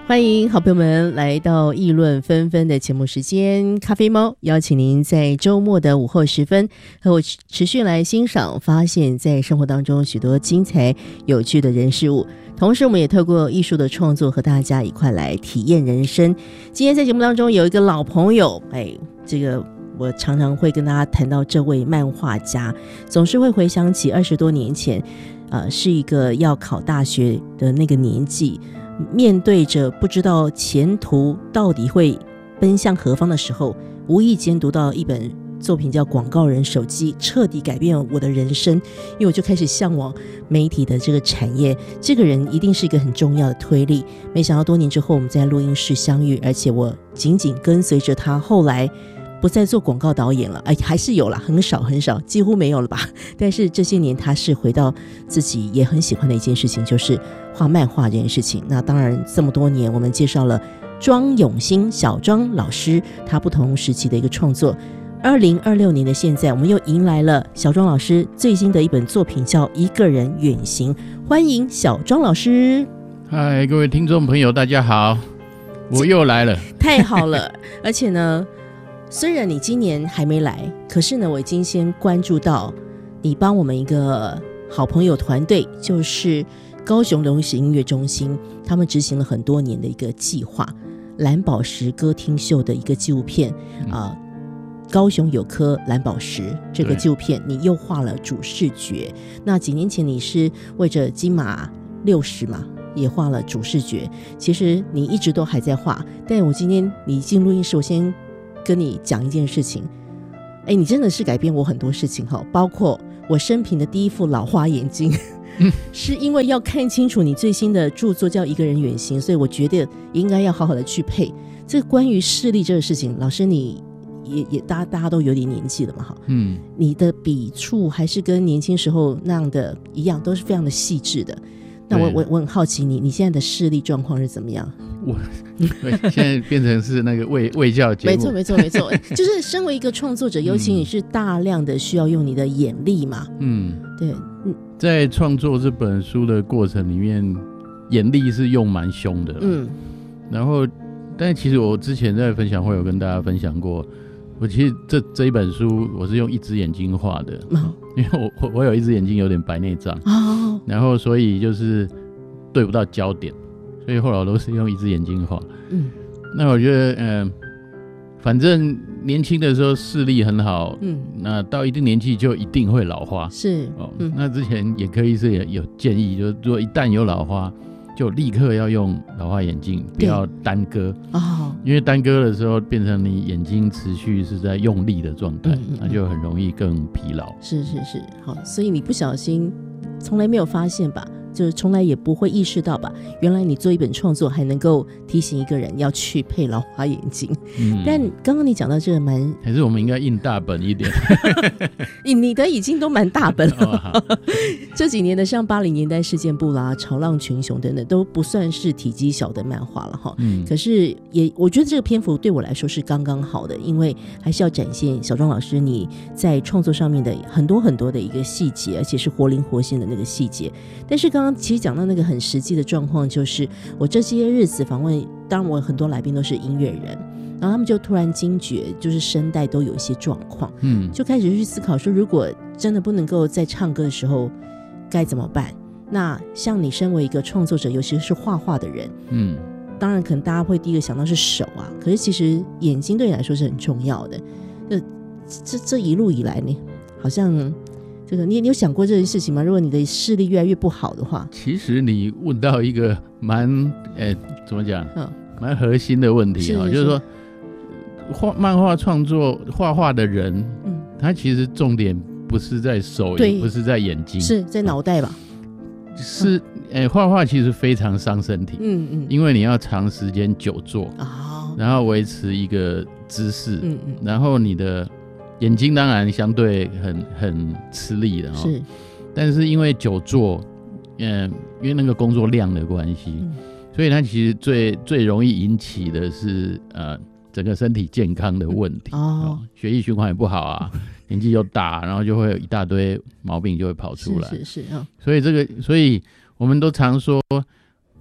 欢迎好朋友们来到议论纷纷的节目时间，咖啡猫邀请您在周末的午后时分和我持续来欣赏发现在生活当中许多精彩有趣的人事物，同时我们也透过艺术的创作和大家一块来体验人生。今天在节目当中有一个老朋友，这个我常常会跟大家谈到这位漫画家，总是会回想起20多年前是一个要考大学的那个年纪，面对着不知道前途到底会奔向何方的时候，无意间读到一本作品叫《广告人手机》，彻底改变我的人生，因为我就开始向往媒体的这个产业，这个人一定是一个很重要的推力。没想到多年之后我们在录音室相遇，而且我紧紧跟随着他，后来不再做广告导演了，还是有啦，很少很少，几乎没有了吧。但是这些年他是回到自己也很喜欢的一件事情，就是画漫画这件事情。那当然这么多年我们介绍了庄永新小庄老师他不同时期的一个创作。2026年的现在，我们又迎来了小庄老师最新的一本作品，叫《一个人远行》。欢迎小庄老师。 嗨，各位听众朋友大家好，我又来了。 太好了。而且呢，虽然你今年还没来，可是呢我已经先关注到你帮我们一个好朋友团队，就是高雄流行音乐中心，他们执行了很多年的一个计划，蓝宝石歌厅秀的一个纪录片高雄有颗蓝宝石这个纪录片，你又画了主视觉。那几年前你是为着金马60嘛，也画了主视觉。其实你一直都还在画，但我今天你进录音室，我先跟你讲一件事情。你真的是改变我很多事情，包括我生平的第一副老花眼镜是因为要看清楚你最新的著作叫《一个人远行》，所以我觉得应该要好好的去配。这个关于视力这个事情，老师你也大家都有点年纪了嘛，你的笔触还是跟年轻时候那样的一样，都是非常的细致的。那我很好奇你现在的视力状况是怎么样？ 现在变成是那个卫教节目。 没错就是身为一个创作者，尤其你是大量的需要用你的眼力嘛。对。 在创作这本书的过程里面，眼力是用蛮凶的。然后但其实我之前在分享会有跟大家分享过，我其实这一本书我是用一只眼睛画的。因为我有一只眼睛有点白内障。然后所以就是对不到焦点，所以后来我都是用一只眼睛画。那我觉得反正年轻的时候视力很好，那到一定年纪就一定会老花。是。那之前眼科医生也有建议，就是如果一旦有老花，就立刻要用老花眼镜，不要耽搁。因为耽搁的时候变成你眼睛持续是在用力的状态，那就很容易更疲劳。是。好，所以你不小心从来没有发现吧，就是从来也不会意识到吧，原来你做一本创作还能够提醒一个人要去配老花眼镜。但刚刚你讲到这个还是我们应该印大本一点。 你的已经都蛮大本了。这几年的像80年代事件簿啦、潮浪群雄等等都不算是体积小的漫画了哈。可是我觉得这个篇幅对我来说是刚刚好的，因为还是要展现小庄老师你在创作上面的很多很多的一个细节，而且是活灵活现的那个细节。但是刚刚其实讲到那个很实际的状况，就是我这些日子访问，当然我很多来宾都是音乐人，然后他们就突然惊觉，就是声带都有一些状况，就开始去思考说，如果真的不能够在唱歌的时候该怎么办。那像你身为一个创作者，尤其是画画的人，当然可能大家会第一个想到是手啊，可是其实眼睛对你来说是很重要的。这一路以来呢，好像这个你有想过这件事情吗？如果你的视力越来越不好的话，其实你问到一个蛮怎么讲，蛮核心的问题啊，就是说漫画创作画画的人，他其实重点不是在手，也不是在眼睛，是在脑袋吧？是画画其实非常伤身体，因为你要长时间久坐，然后维持一个姿势，然后你的眼睛当然相对很吃力的，是，但是因为久坐，因为那个工作量的关系，所以它其实最容易引起的是整个身体健康的问题，血液循环也不好啊，年纪又大，然后就会有一大堆毛病就会跑出来，是所以我们都常说，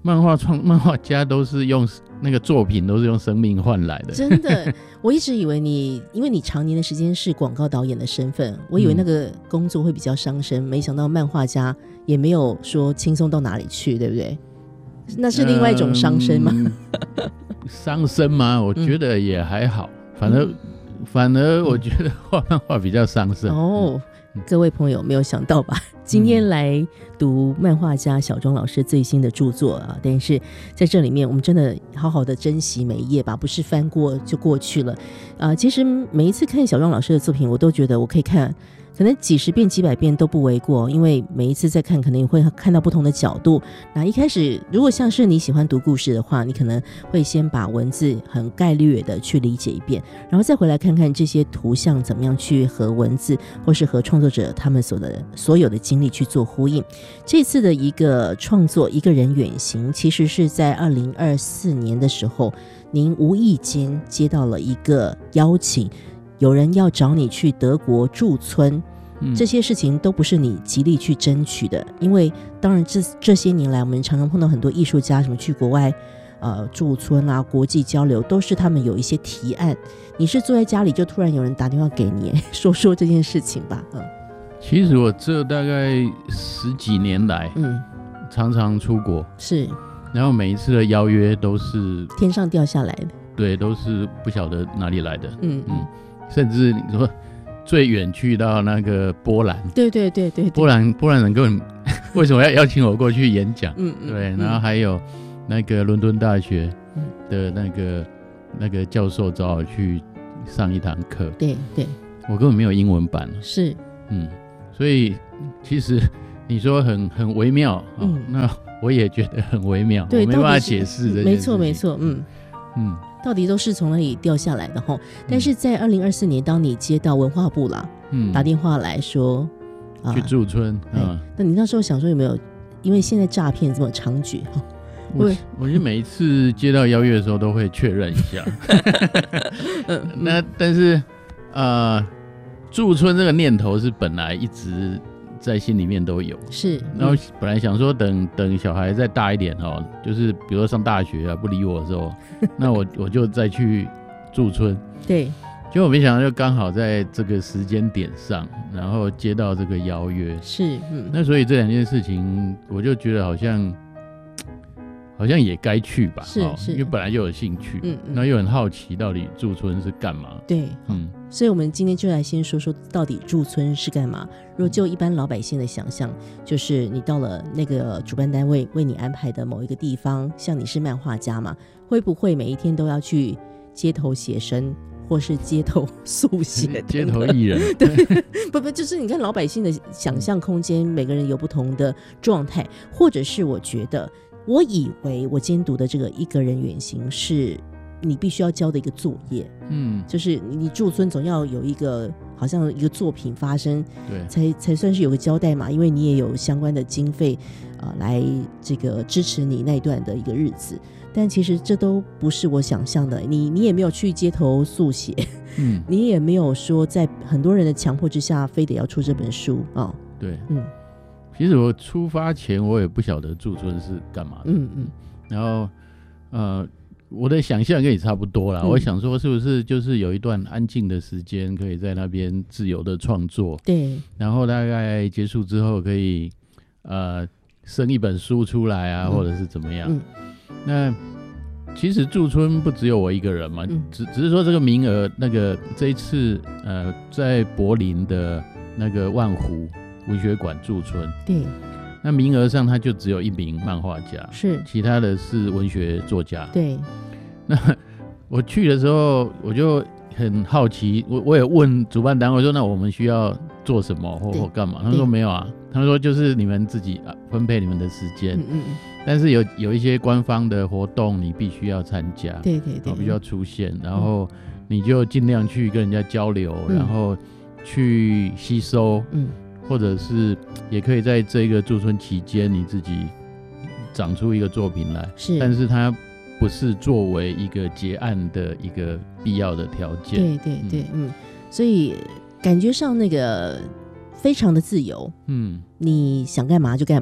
漫画家都是用那个作品都是用生命换来的。 真的，我一直以为因为你常年的时间是广告导演的身份，我以为那个工作会比较伤身，没想到漫画家也没有说轻松到哪里去，对不对？那是另外一种伤身吗？ 伤身吗？我觉得也还好，反而我觉得画漫画比较伤身。 各位朋友没有想到吧？今天来读漫画家小庄老师最新的著作啊，但是在这里面我们真的好好的珍惜每一页吧，不是翻过就过去了。其实每一次看小庄老师的作品，我都觉得我可以看可能几十遍几百遍都不为过，因为每一次再看可能会看到不同的角度。那一开始如果像是你喜欢读故事的话，你可能会先把文字很概略的去理解一遍，然后再回来看看这些图像怎么样去和文字或是和创作者他们所有的经历去做呼应。这次的一个创作一个人远行，其实是在2024年的时候，您无意间接到了一个邀请，有人要找你去德国驻村，这些事情都不是你极力去争取的，因为当然这些年来我们常常碰到很多艺术家什么去国外驻村啊，国际交流都是他们有一些提案，你是坐在家里就突然有人打电话给你，说这件事情吧。 其实我这大概10几年来常常出国， 是， 然后每一次的邀约都是天上掉下来的， 对，都是不晓得哪里来的。甚至你说最远去到那个波兰，对，波兰人根本为什么要邀请我过去演讲？对，然后还有那个伦敦大学的那个教授找我去上一堂课，对，我根本没有英文版，是，所以其实你说很微妙，那我也觉得很微妙，我没办法解释这件事情。没错，到底都是从哪里掉下来的齁？但是在2024年，当你接到文化部啦，打电话来说去驻村， 那你那时候想说有没有？因为现在诈骗这么猖獗， 我觉得每一次接到邀约的时候都会确认一下。那但是驻村这个念头是本来一直在心里面都有，是。然后本来想说等小孩再大一点就是比如说上大学不理我的时候，那我就再去驻村。对。结果没想到就刚好在这个时间点上，然后接到这个邀约，是。那所以这两件事情，我就觉得好像也该去吧，是，因为本来就有兴趣，然后又很好奇到底驻村是干嘛。对，所以我们今天就来先说说到底驻村是干嘛。如果就一般老百姓的想象，就是你到了那个主办单位为你安排的某一个地方，像你是漫画家嘛，会不会每一天都要去街头写生，或是街头速写街头艺人？对，不，就是你看老百姓的想象空间，每个人有不同的状态，或者是我以为我今天读的这个一个人远行是你必须要交的一个作业，就是你驻村总要有一个好像一个作品发生，对，才算是有个交代嘛，因为你也有相关的经费来这个支持你那一段的一个日子。但其实这都不是我想象的，你也没有去街头速写，你也没有说在很多人的强迫之下非得要出这本书对，其实我出发前我也不晓得驻村是干嘛的，然后我的想象跟你差不多啦，我想说是不是就是有一段安静的时间可以在那边自由的创作，对，然后大概结束之后可以生一本书出来啊，或者是怎么样。那其实驻村不只有我一个人嘛，只是说这个名额，这一次在柏林的那个万湖文学馆驻村，对，那名额上他就只有1名漫画家，是，其他的是文学作家，对。那我去的时候我就很好奇，我也问主办单位说，那我们需要做什么或干嘛？他说没有啊，他说就是你们自己分配你们的时间，但是有一些官方的活动你必须要参加，对，必须要出现，然后你就尽量去跟人家交流，然后去吸收，或者是也可以在这个驻村期间你自己长出一个作品来，是，但是它不是作为一个结案的一个必要的条件，对，所以感觉上那个非常的自由，你想干嘛就干嘛，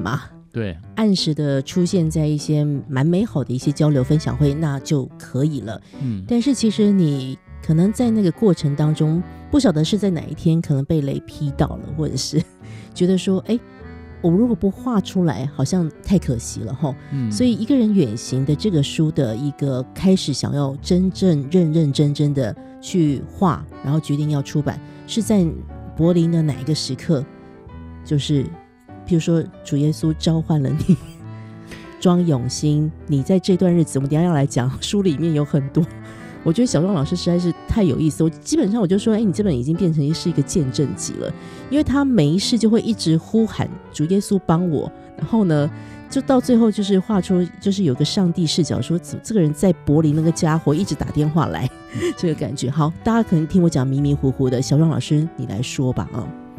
对， 按时的出现在一些蛮美好的一些交流分享会，那就可以了。但是其实你可能在那个过程当中，不晓得是在哪一天可能被雷劈到了，或者是觉得说，我如果不画出来，好像太可惜了齁。所以一个人远行的这个书的一个开始，想要真正认认真真的去画，然后决定要出版，是在柏林的哪一个时刻？就是比如说主耶稣召唤了你，庄永新，你在这段日子，我们等一下要来讲，书里面有很多，我觉得小庄老师实在是太有意思。我基本上我就说，你这本已经变成是一个见证集了，因为他没事就会一直呼喊主耶稣帮我，然后呢就到最后就是画出就是有个上帝视角，说这个人在柏林那个家伙一直打电话来，这个感觉。好，大家可能听我讲迷迷糊糊的，小庄老师你来说吧。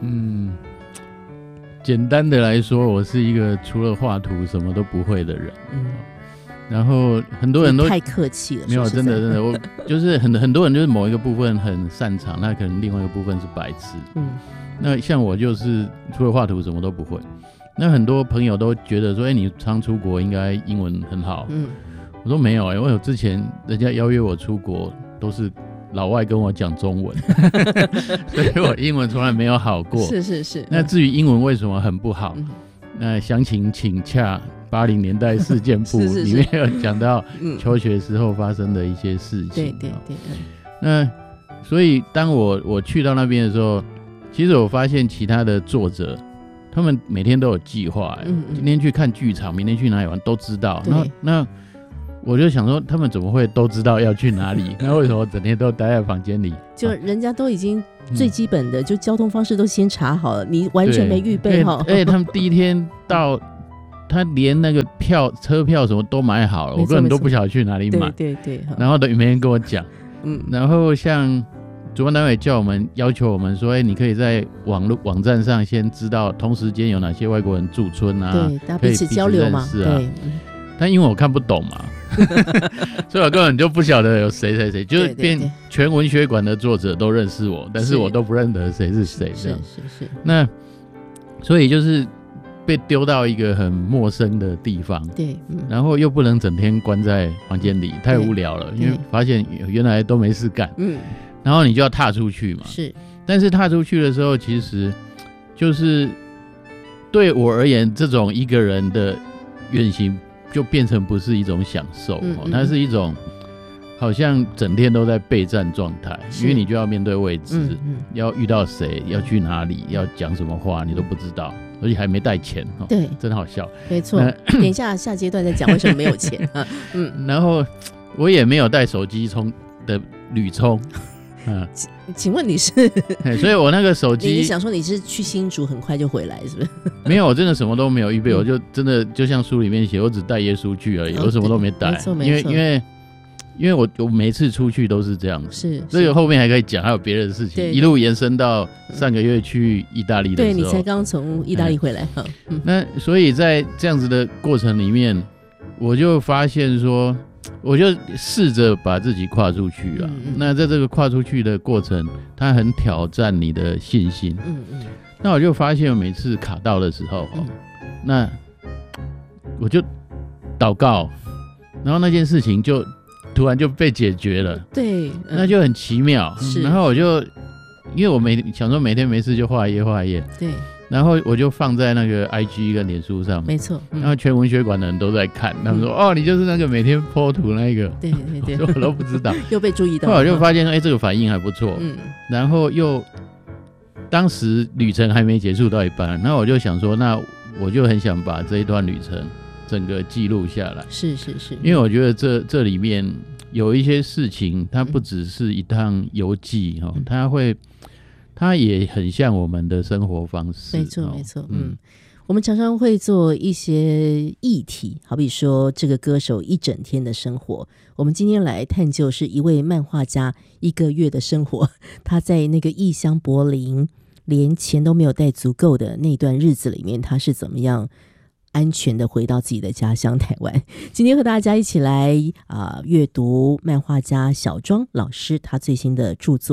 简单的来说，我是一个除了画图什么都不会的人。然后很多人都太客气了， 没有，真的，我就是很多人就是某一个部分很擅长，那可能另外一个部分是白痴。那像我就是除了画图什么都不会。那很多朋友都觉得说，你常出国应该英文很好。我说没有，我有之前人家邀约我出国都是老外跟我讲中文，所以我英文从来没有好过。 是。 那至于英文为什么很不好，那详情请洽80年代事件簿里面有讲到求学时候发生的一些事情。对。那所以当我去到那边的时候，其实我发现其他的作者他们每天都有计划，今天去看剧场，明天去哪里玩都知道。那我就想说，他们怎么会都知道要去哪里？那为什么整天都待在房间里？ 就人家都已经最基本的，就交通方式都先查好了，你完全没预备好。 而且他们第一天到，他连那个车票什么都买好了，我根本都不晓得去哪里买。 对。 然后都没人跟我讲。然后像主办单位要求我们说，你可以在网站上先知道同时间有哪些外国人驻村啊， 对，大家彼此交流嘛。对。 但因为我看不懂嘛，所以我根本就不晓得有谁，就是变全文学馆的作者都认识我，但是我都不认得谁是谁。是。那所以就是被丢到一个很陌生的地方，对，然后又不能整天关在房间里，太无聊了，因为发现原来都没事干。然后你就要踏出去嘛。是。但是踏出去的时候，其实就是对我而言，这种一个人的远行就变成不是一种享受，它是一种好像整天都在备战状态，因为你就要面对未知，要遇到谁，要去哪里，要讲什么话，你都不知道，而且还没带钱。对，真好笑。 没错。等一下下阶段再讲为什么没有钱。 然后我也没有带手机的旅充。 请问你是？ 所以我那个手机， 你想说你是去新竹很快就回来是不是？ 没有，我真的什么都没有预备，我就真的就像书里面写，我只带耶稣去而已，我什么都没带。因为我每次出去都是这样，是这个后面还可以讲，还有别的事情，一路延伸到上个月去意大利的时候。对， 你才刚从意大利回来。 那所以在这样子的过程里面，我就发现说，我就试着把自己跨出去了。那在这个跨出去的过程，它很挑战你的信心。那我就发现，我每次卡到的时候，那我就祷告，然后那件事情就突然就被解决了。对，那就很奇妙。然后我就因为我想说每天没事就画一页，对。然后我就放在那个 IG 跟脸书上， 没错。 然后全文学馆的人都在看，他们说你就是那个每天 po 图那个，对，我都不知道， 又被注意到。 后来我就发现这个反应还不错，然后当时旅程还没结束到一半，然后我就想说，那我就很想把这一段旅程整个记录下来，是，因为我觉得这里面有一些事情，它不只是一趟游记，它也很像我们的生活方式。没错。 我们常常会做一些议题，好比说这个歌手一整天的生活。我们今天来探究是一位漫画家1个月的生活，他在那个异乡柏林连钱都没有带足够的那段日子里面，他是怎么样安全的回到自己的家乡台湾。今天和大家一起来阅读漫画家小庄老师他最新的著作《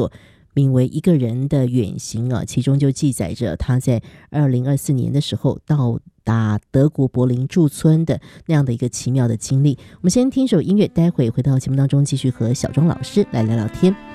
名为《一个人的远行》啊，其中就记载着他在2024年的时候到达德国柏林驻村的那样的一个奇妙的经历。我们先听首音乐，待会回到节目当中继续和小钟老师来聊聊天。